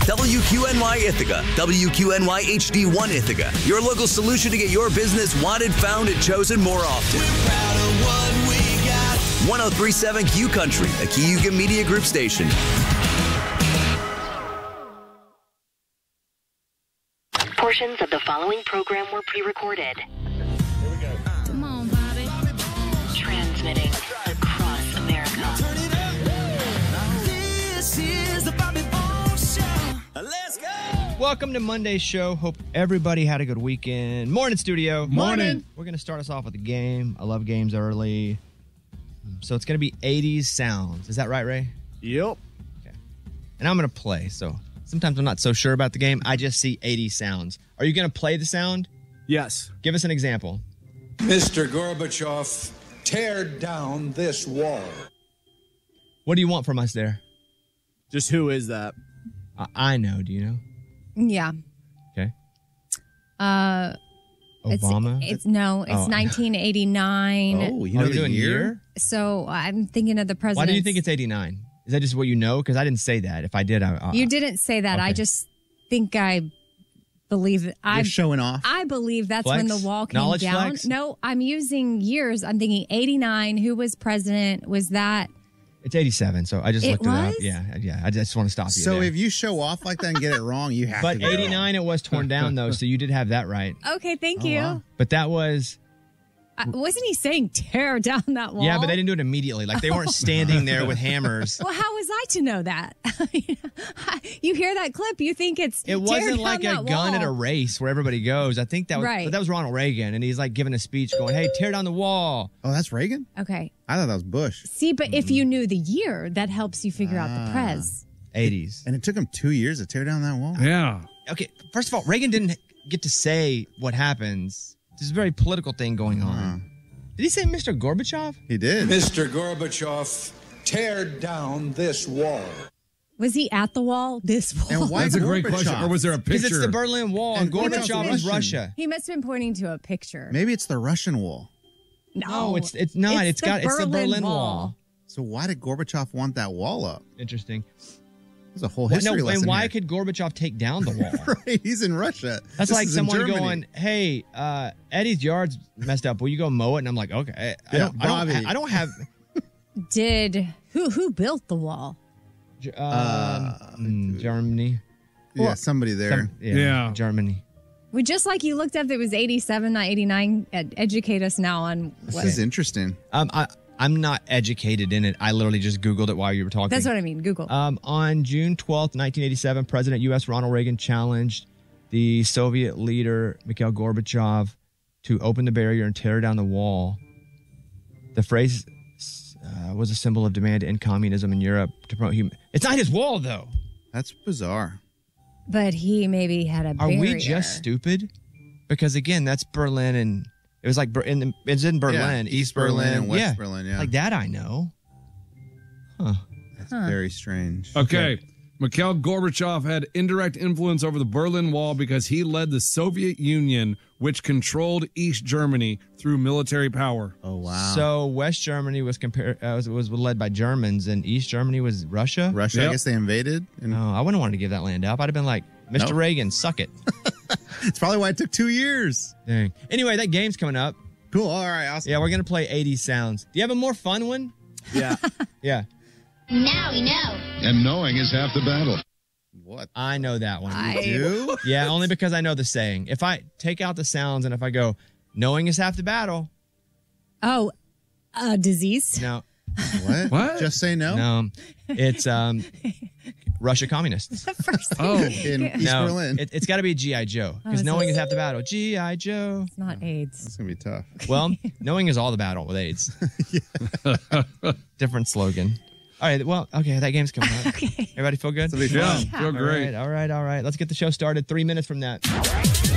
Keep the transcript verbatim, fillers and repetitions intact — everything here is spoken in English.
W Q N Y Ithaca, W Q N Y H D one Ithaca, your local solution to get your business wanted, found, and chosen more often. We're proud of what we got. one oh three point seven Q Country, a Cayuga Media Group station. Portions of the following program were pre-recorded. Here we go. Come on, Bobby. Transmitting across America. This is the Bobby Bones Show. Let's go. Welcome to Monday's show. Hope everybody had a good weekend. Morning, studio. Morning. We're going to start us off with a game. I love games early. So it's going to be eighties sounds. Is that right, Ray? Yep. Okay. And I'm going to play. So sometimes I'm not so sure about the game. I just see eighties sounds. Are you going to play the sound? Yes. Give us an example. Mister Gorbachev, tear down this wall. What do you want from us there? Just who is that? I, I know. Do you know? Yeah. Okay. Uh, Obama? It's, it's no, it's Oh. nineteen eighty-nine. Oh, you Oh, know you're the doing year? So I'm thinking of the president. Why do you think it's eighty-nine? Is that just what you know? Because I didn't say that. If I did, I... I You didn't say that. I Okay. just think I believe it. I You're showing off. I believe that's Flex? when the wall came Knowledge down. flex? No, I'm using years. I'm thinking eighty-nine. Who was president? Was that? It's eighty-seven, so I just It looked it up. was? Yeah, yeah. I just want to stop you So there. if you show off like that and get it wrong, you have But to. get it wrong. eighty-nine, it was torn down, though, so you did have that right. Okay, thank Oh, you. wow. But that was... Uh, wasn't he saying tear down that wall? Yeah, but they didn't do it immediately. Like, they weren't standing there with hammers. Well, how was I to know that? You hear that clip, you think it's It tear wasn't down like a that gun at a wall. race where everybody goes. I think that was Right. but that was Ronald Reagan, and he's like giving a speech going, hey, tear down the wall. Oh, that's Reagan? Okay. I thought that was Bush. See, but if you knew the year, that helps you figure out Ah. the prez. eighties. And it took him two years to tear down that wall. Yeah. Okay, first of all, Reagan didn't get to say what happens. There's a very political thing going on. Did he say Mister Gorbachev? He did. Mister Gorbachev, tear down this wall. Was he at the wall? This wall? And why That's a great Gorbachev? question. Or was there a Because picture? it's the Berlin Wall, and And Gorbachev Gorbachev is Russian. Russia. He must have been pointing to a picture. Maybe it's the Russian wall. No, it's it's not. It's it's the got it's the Berlin Berlin Wall. Wall. So why did Gorbachev want that wall up? Interesting. There's a whole Well, history no, lesson and why here. could Gorbachev take down the wall? Right, he's in Russia. That's This like is in someone Germany. going, "Hey, uh, Eddie's yard's messed up. Will you go mow it?" And I'm like, "Okay." I, I Yeah, don't. I don't, Bobby. I don't have. Did who who built the wall? Um, mm, Germany. Yeah, somebody there. Some- yeah, Yeah. Germany. We just like you looked up. It was eighty-seven, not eighty-nine. Ed- educate us now on This what. is interesting. Um, I I'm not educated in it. I literally just Googled it while you were talking. That's what I mean. Google. Um, on June twelfth, nineteen eighty-seven, President U S Ronald Reagan challenged the Soviet leader Mikhail Gorbachev to open the barrier and tear down the wall. The phrase uh, was a symbol of demand to end communism in Europe to promote human. It's not his wall, though. That's bizarre. but he maybe had a Are barrier. we just stupid? Because again, that's Berlin, and it was like Ber- in the, it's in Berlin, Yeah, East Berlin and West Berlin, yeah. like that I know. Huh? That's very strange. Okay. Mikhail Gorbachev had indirect influence over the Berlin Wall because he led the Soviet Union, which controlled East Germany through military power. Oh, wow. So West Germany was compared uh, was, was led by Germans, and East Germany was Russia. Russia, I Yep. guess they invaded. And No, I wouldn't want to give that land up. I'd have been like, Mister Nope. Reagan, suck it. It's probably why it took two years. Dang. Anyway, that game's coming up. Cool. All right. Awesome. Yeah, we're gonna play eighties sounds. Do you have a more fun one? Yeah. Yeah, Now we know. And knowing is half the battle. What? I know that one. I- Do? Yeah, only because I know the saying. If I take out the sounds and if I go, knowing is half the battle. Oh, a disease. No, What? What? Just say no? no, it's um, Russia communists. Oh. In East no, Berlin. it, it's got to be G I Joe because Oh, knowing so- is half the battle. G I Joe. It's not AIDS. It's going to be tough. Well, knowing is all the battle with AIDS. Different slogan. All right. Well, okay. That game's coming up. Okay. Everybody feel good? It'll be Yeah. fun. Feel All great. right. All right. All right. Let's get the show started. Three minutes from that.